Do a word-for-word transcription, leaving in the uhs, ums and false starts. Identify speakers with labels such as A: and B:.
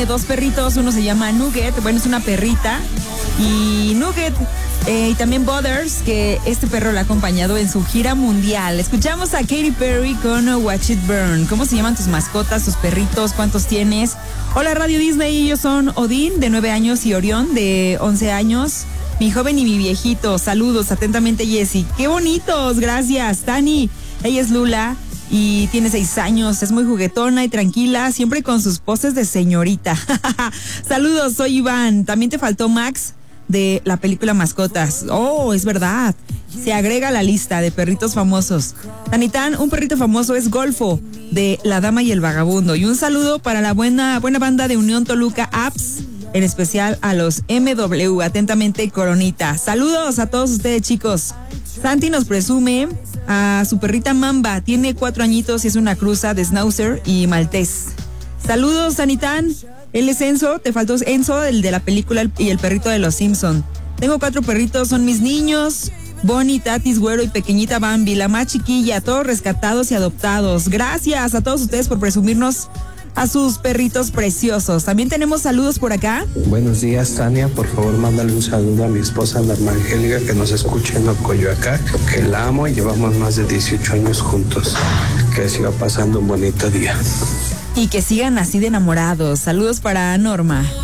A: tiene dos perritos, uno se llama Nugget, bueno, es una perrita, y Nugget, eh, y también Butters, que este perro la ha acompañado en su gira mundial. Escuchamos a Katy Perry con Watch It Burn. ¿Cómo se llaman tus mascotas, tus perritos? ¿Cuántos tienes? Hola Radio Disney, ellos son Odín, de nueve años, y Orión, de once años. Mi joven y mi viejito, saludos, atentamente Jessy. ¡Qué bonitos! Gracias, Tani. Ella es Lula y tiene seis años, es muy juguetona y tranquila, siempre con sus poses de señorita. Saludos, soy Iván. También te faltó Max, de la película Mascotas. Oh, es verdad. Se agrega a la lista de perritos famosos. Tanitán, un perrito famoso es Golfo, de La Dama y el Vagabundo. Y un saludo para la buena, buena banda de Unión Toluca Apps, en especial a los M W. Atentamente, Coronita. Saludos a todos ustedes, chicos. Santi nos presume a su perrita Mamba. Tiene cuatro añitos y es una cruza de Schnauzer y Maltés. Saludos, Sanitán. Él es Enzo. Te faltó Enzo, el de la película y el perrito de los Simpson. Tengo cuatro perritos, son mis niños. Bonnie, Tatis, Güero y pequeñita Bambi, la más chiquilla, todos rescatados y adoptados. Gracias a todos ustedes por presumirnos a sus perritos preciosos. También tenemos saludos por acá.
B: Buenos días, Tania. Por favor, mándale un saludo a mi esposa Norma Angélica, que nos escucha en Coyoacán, que la amo y llevamos más de dieciocho años juntos. Que siga pasando un bonito día.
A: Y que sigan así de enamorados. Saludos para Norma.